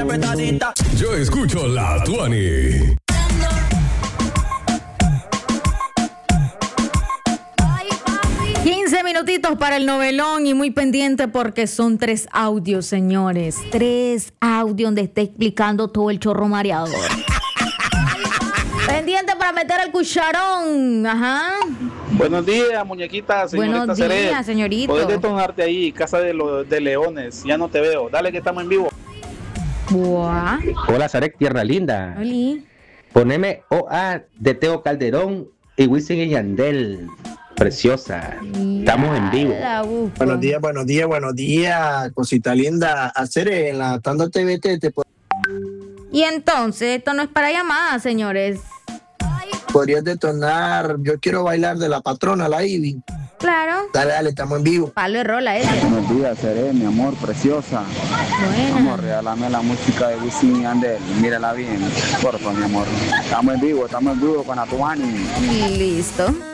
apretadita. Yo escucho la Tuani. Minutitos para el novelón y muy pendiente porque son 3 audios, señores. 3 audios donde está explicando todo el chorro mareador. Pendiente para meter el cucharón. Ajá. Buenos días, muñequita, señorita. Buenos días, Seré. señorito. Puedes detonarte ahí, Casa de Leones. Ya no te veo. Dale que estamos en vivo. Buah. Hola, Sarek, tierra linda. Oli. Poneme OA de Teo Calderón y Wisin y Yandel. Preciosa. Estamos en vivo. Buenos días, cosita linda. Hacer en la tanda TVT Y entonces, esto no es para llamadas, señores. podrías detonar. Yo quiero bailar de la patrona, la Ivy. Claro. Dale, estamos en vivo. Palo de rola ese. Buenos días, Seré, mi amor, preciosa. Buena. Amor, regálame la música de Wisin y Yandel. Mírala bien, porfa, mi amor. Estamos en vivo con la Tuani. Listo.